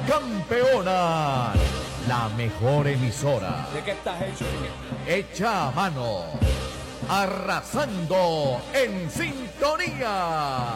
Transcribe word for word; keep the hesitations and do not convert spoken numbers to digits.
campeona, la mejor emisora. ¿De qué estás hecho? Hecha a mano, arrasando en sintonía.